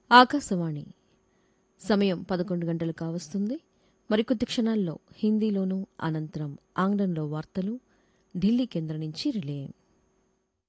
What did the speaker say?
ఆకాశవాణి సమయం 11 గంటలు కావస్తుంది. మరికొద్ది క్షణాల్లో హిందీలోనూ, అనంతరం ఆంగ్లంలో వార్తలు ఢిల్లీ కేంద్రం నుంచి రిలే.